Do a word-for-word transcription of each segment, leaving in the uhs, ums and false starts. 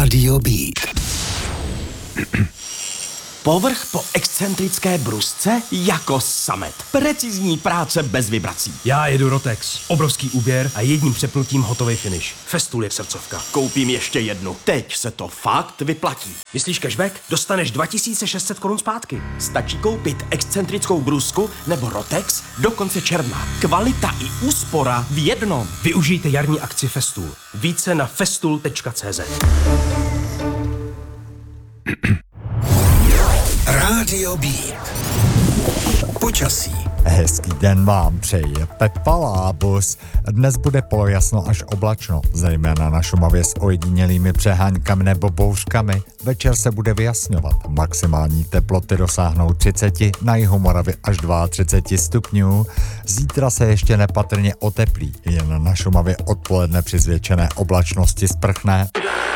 Rádio Beat. Povrch po excentrické brusce jako samet. Precizní práce bez vibrací. Já jedu Rotex. Obrovský úběr a jedním přepnutím hotový finish. Festool jak srdcovka. Koupím ještě jednu. Teď se to fakt vyplatí. Myslíš cashback? Dostaneš dva tisíce šest set korun zpátky. Stačí koupit excentrickou brusku nebo Rotex do konce června. Kvalita i úspora v jednom. Využijte jarní akci Festool. Více na festool tečka cé zet. Rádio Beat. Počasí. Hezký den vám přeje Pepa Lábus. Dnes bude polojasno až oblačno, zejména na Šumavě s ojedinělými přeháňkami nebo bouřkami. Večer se bude vyjasňovat. Maximální teploty dosáhnou třicet, na jihu Moravy až třicet dva stupňů. Zítra se ještě nepatrně oteplí, jen na Šumavě odpoledne při zvětšené oblačnosti sprchne.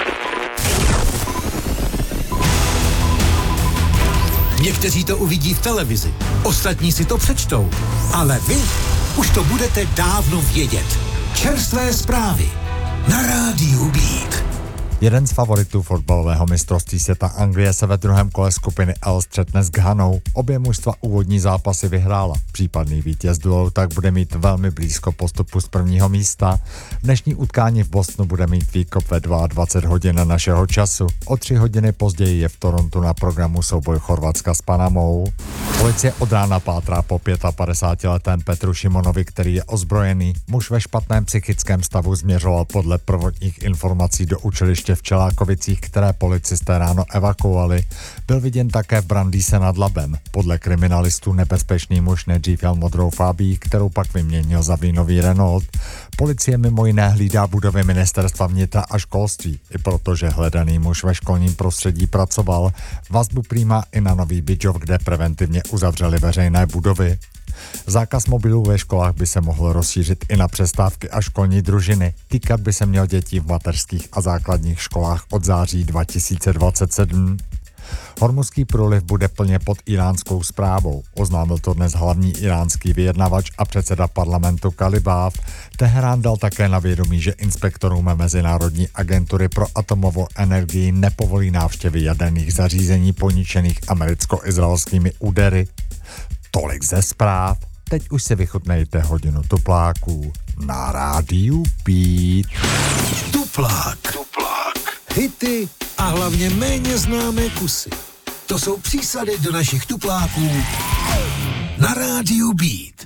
Někteří to uvidí v televizi, ostatní si to přečtou, ale vy už to budete dávno vědět. Čerstvé zprávy na Rádiu Beat. Jeden z favoritů fotbalového mistrovství světa Anglie se ve druhém kole skupiny L střetne s Ghanou. Obě mužstva úvodní zápasy vyhrála. Případný vítěz duelu tak bude mít velmi blízko postupu z prvního místa. Dnešní utkání v Bostonu bude mít výkop ve dvacet dva hodin našeho času. O tři hodiny později je v Torontu na programu souboj Chorvatska s Panamou. Policie od rána pátrá po padesátipětiletém Petru Šimonovi, který je ozbrojený. Muž ve špatném psychickém stavu změřoval podle prvotních informací do učiliště v Čelákovicích, které policisté ráno evakuovali. Byl viděn také v Brandýse nad Labem. Podle kriminalistů nebezpečný muž nejdřív jel modrou Fabii, kterou pak vyměnil za vínový Renault. Policie mimo jiné hlídá budovy ministerstva vnitra a školství, i protože hledaný muž ve školním prostředí pracoval. Vazbu prýmá i na Nový Bydžov, kde preventivně uzavřeli veřejné budovy. Zákaz mobilů ve školách by se mohl rozšířit i na přestávky a školní družiny. Týkat by se měl dětí v mateřských a základních školách od září dva tisíce dvacet sedm. Hormuzský průliv bude plně pod iránskou správou. Oznámil to dnes hlavní iránský vyjednavač a předseda parlamentu Kalibáv. Teherán dal také na vědomí, že inspektorům Mezinárodní agentury pro atomovou energii nepovolí návštěvy jaderných zařízení poničených americko-izraelskými údery. Tolik ze zpráv. Teď už si vychutnejte hodinu tupláků na Rádiu Beat. Tuplák. Tuplák. Hity a hlavně méně známé kusy. To jsou přísady do našich tupláků na Rádiu Beat.